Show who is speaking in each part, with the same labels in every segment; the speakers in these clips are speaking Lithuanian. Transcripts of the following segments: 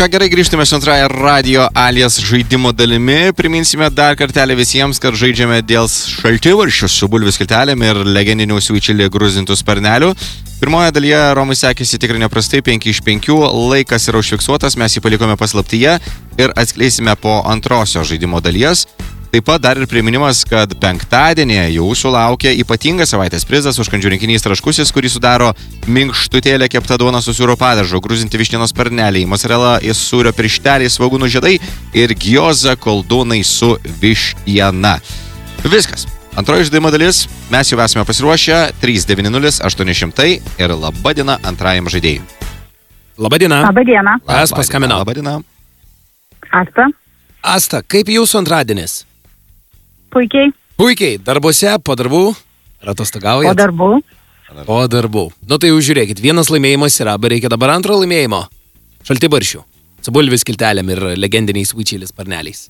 Speaker 1: Ką gerai, grįžtame su antrąją Radio Alias žaidimo dalimi. Priminsime dar kartelį visiems, kad žaidžiame dėl šaltibarščių su bulvių skiltelėm ir legendinių svičilį gruzintų sparnelių. Pirmoje dalyje Romui sekėsi tikrai neprastai, 5 iš 5, laikas yra užfiksuotas, mes jį palikome paslaptyje ir atskleisime po antrosios žaidimo dalies. Taip pat dar ir priminimas, kad penktadienį jūsų laukia ypatingas savaitės prizas užkandžių rinkinys traškusis, kurį sudaro minkštutėlė kepta duona su sūrio padažu, gruzinti vištienos sparneliai, mozzarella ir sūrio piršteliai, svogūnų žiedai ir gioza koldūnai su vištiena. Viskas. Antroji žaidimo dalis, mes jau esame pasiruošę, 390-800 ir labadiena antrajam žaidėjui.
Speaker 2: Labadiena.
Speaker 3: Labadiena.
Speaker 2: Kas paskambino?
Speaker 1: Labadiena.
Speaker 3: Asta.
Speaker 2: Asta, kaip jūsų antradienis?
Speaker 3: Puikiai.
Speaker 2: Puikiai. Darbuose, po darbų? Ar atostogaujat?
Speaker 3: Po darbų.
Speaker 2: Po darbų. Nu tai jau žiūrėkit, vienas laimėjimas yra, bet reikia dabar antro laimėjimo. Šaltibarščių. Su bulvių skiltelėm ir legendiniais svičilis sparneliais.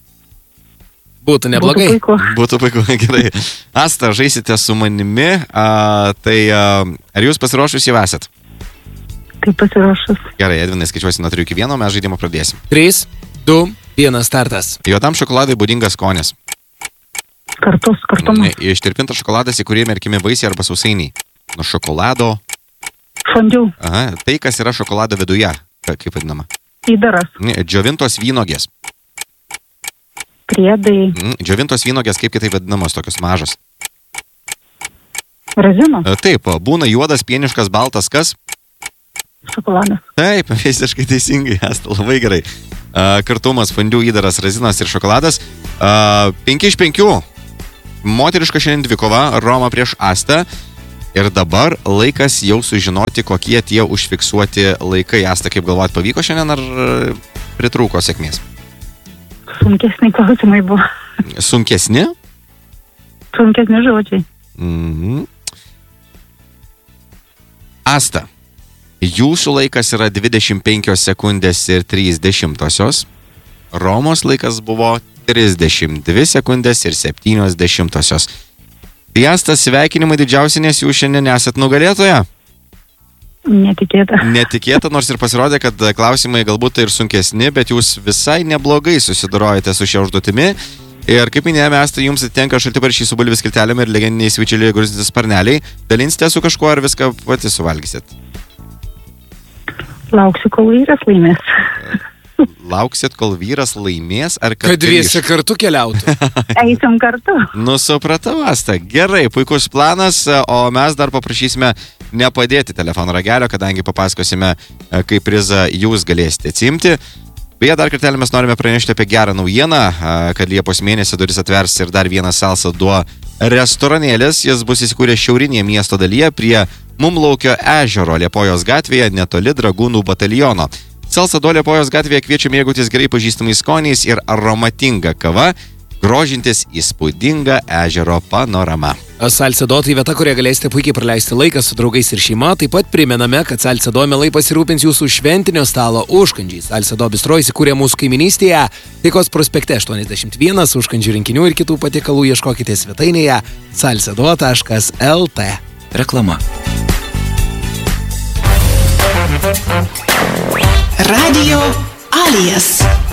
Speaker 2: Būtų neblogai.
Speaker 1: Būtų puiku, gerai. Asta, žaisite su manimi, ar jūs pasiruošus jau esat?
Speaker 3: Taip pasiruošus.
Speaker 1: Gerai, Edvinai, skaičiuosi nuo 3 iki 1, mes žaidimą pradėsim.
Speaker 2: 3, 2, 1 startas.
Speaker 1: Juodam šokoladui būdingas skonis.
Speaker 3: Kartumas.
Speaker 1: Ištirpintas šokoladas, į kurį merkimi vaisiai arba sausainiai. Nuo šokolado.
Speaker 3: Fondiu.
Speaker 1: Aha, tai, kas yra šokolado viduje, kaip vadinama.
Speaker 3: Įdaras.
Speaker 1: Džiovintos vynogės.
Speaker 3: Priedai.
Speaker 1: Džiovintos vynogės, kaip kitai vadinamos, tokios mažos.
Speaker 3: Razinos.
Speaker 1: Taip, būna juodas, pieniškas, baltas, kas?
Speaker 3: Šokoladas.
Speaker 1: Taip, visiškai teisingai, Asta, labai gerai. Kartumas, fondiu, įdaras, razinos ir šokoladas. 5 iš 5. Moteriška šiandien dvikova, Roma prieš Astą. Ir dabar laikas jau sužinoti, kokie tie užfiksuoti laikai. Asta, kaip galvojat, pavyko šiandien ar pritrūko sėkmės?
Speaker 3: Sunkesni klausimai buvo.
Speaker 1: Sunkesni?
Speaker 3: Sunkesni žodžiai.
Speaker 1: Asta, jūsų laikas yra 25 sekundės ir 30. Romos laikas buvo 32 sekundės ir 70. Tai Asta, sveikinimai didžiausi, nes jūs šiandien esat nugalėtoja.
Speaker 3: Netikėta.
Speaker 1: Netikėta, nors ir pasirodė, kad klausimai galbūt ir sunkesni, bet jūs visai neblogai susidorojate su šia užduotimi. Ir kaip minėjome, Asta, jums atitenka šaltibarščiai su bulvių skiltelėm ir legendiniai svičiliai gruzinti sparneliai. Dalinsite su kažkuo ar viską pati suvalgysit?
Speaker 3: Lauksiu, kol vyras laimės.
Speaker 1: Lauksit, kol vyras laimės, ar kad
Speaker 2: dviese kartu keliautų.
Speaker 3: Eisim kartu.
Speaker 1: Nu, supratau, Asta. Gerai, puikus planas, o mes dar paprašysime nepadėti telefono ragelio, kadangi papasakosime, kaip prizą jūs galėsite atsimti. Beje, dar kartelį mes norime pranešti apie gerą naujieną, kad Liepos mėnesį duris atvers ir dar vienas Salsa Duo restoranėlis. Jis bus įsikūręs šiaurinėje miesto dalyje prie Mumlaukio ežero Liepojos gatvėje netoli Dragūnų bataliono. Salsa Duo Liepojos gatvėje kviečia mėgautis gerai pažįstamais skoniais ir aromatinga kava, grožintis įspūdinga ežero panorama.
Speaker 2: Salsa Duo tai vieta, kurioje galėsite puikiai praleisti laiką su draugais ir šeima. Taip pat primename, kad Salsa Duo mielai pasirūpins jūsų šventinio stalo užkandžiais. Salsa Duo bistro įsikūrė mūsų kaiminystėje, Taikos prospekte 81, užkandžių rinkinių ir kitų patiekalų ieškokite svetainėje salsaduo.lt. Reklama.
Speaker 4: Radio Alias.